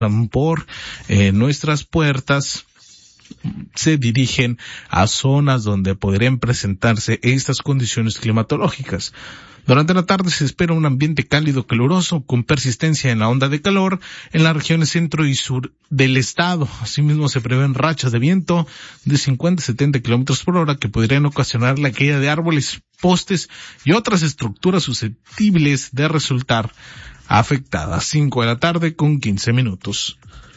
por nuestras puertas se dirigen a zonas donde podrían presentarse estas condiciones climatológicas. Durante la tarde se espera un ambiente cálido caluroso con persistencia en la onda de calor en las regiones centro y sur del estado. Asimismo se prevén rachas de viento de 50 a 70 kilómetros por hora que podrían ocasionar la caída de árboles, postes y otras estructuras susceptibles de resultar afectadas. 5 de la tarde con 15 minutos.